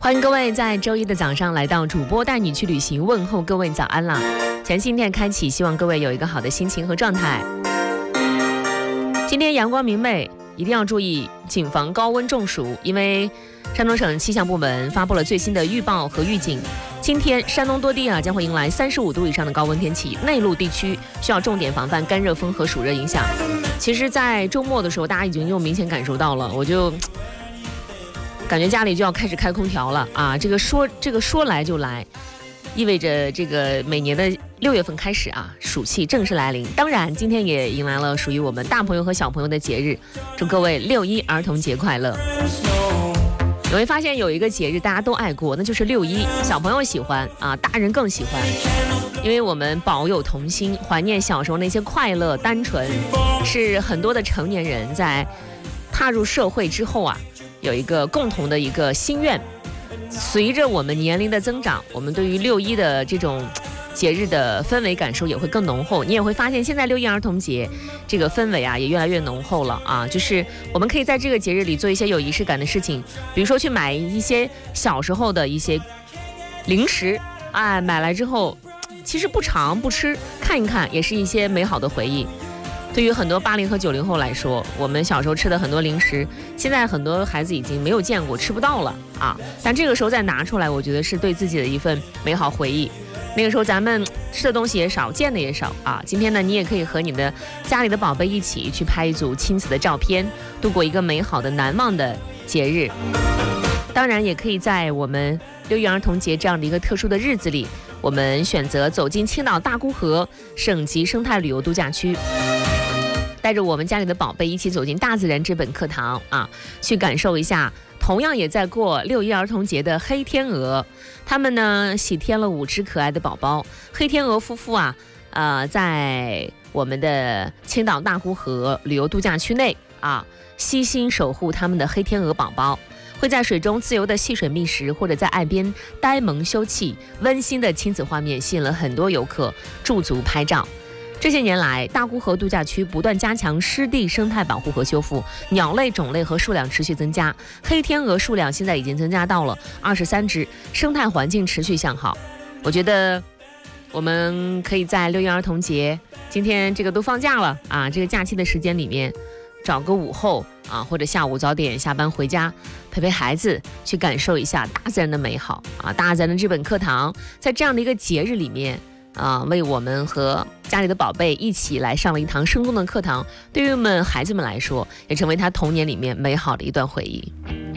欢迎各位在周一的早上来到主播带你去旅行，问候各位早安啦！全新一天开启，希望各位有一个好的心情和状态。今天阳光明媚，一定要注意谨防高温中暑，因为山东省气象部门发布了最新的预报和预警。今天山东多地将会迎来35度以上的高温天气，内陆地区需要重点防范干热风和暑热影响。其实在周末的时候，大家已经又明显感受到了，我就感觉家里就要开始开空调了啊！这个说来就来，意味着这个每年的6月份开始啊，暑气正式来临。当然，今天也迎来了属于我们大朋友和小朋友的节日，祝各位6·1儿童节快乐！你会发现有一个节日大家都爱过，那就是6·1，小朋友喜欢啊，大人更喜欢，因为我们保有童心，怀念小时候那些快乐单纯，是很多的成年人在踏入社会之后啊，有一个共同的一个心愿。随着我们年龄的增长，我们对于6·1的这种节日的氛围感受也会更浓厚。你也会发现现在6·1儿童节这个氛围啊也越来越浓厚了啊，就是我们可以在这个节日里做一些有仪式感的事情，比如说去买一些小时候的一些零食，买来之后其实不尝不吃，看一看也是一些美好的回忆。对于很多80和90后来说，我们小时候吃的很多零食，现在很多孩子已经没有见过，吃不到了啊。但这个时候再拿出来，我觉得是对自己的一份美好回忆。那个时候咱们吃的东西也少，见的也少啊。今天呢，你也可以和你的家里的宝贝一起去拍一组亲子的照片，度过一个美好的难忘的节日。当然，也可以在我们6·1儿童节这样的一个特殊的日子里，我们选择走进青岛大沽河省级生态旅游度假区。带着我们家里的宝贝一起走进大自然这本课堂啊，去感受一下同样也在过6·1儿童节的黑天鹅。他们呢喜添了5只可爱的宝宝。黑天鹅夫妇啊，在我们的青岛大沽河旅游度假区内啊，悉心守护他们的黑天鹅宝宝，会在水中自由的戏水觅食，或者在岸边呆萌休憩。温馨的亲子画面吸引了很多游客驻足拍照。这些年来，大沽河度假区不断加强湿地生态保护和修复，鸟类种类和数量持续增加，黑天鹅数量现在已经增加到了23只，生态环境持续向好。我觉得我们可以在6·1儿童节，今天这个都放假了啊，这个假期的时间里面，找个午后啊，或者下午早点下班回家，陪陪孩子，去感受一下大自然的美好啊！大自然的这本课堂，在这样的一个节日里面。为我们和家里的宝贝一起来上了一堂生动的课堂，对于我们孩子们来说，也成为他童年里面美好的一段回忆。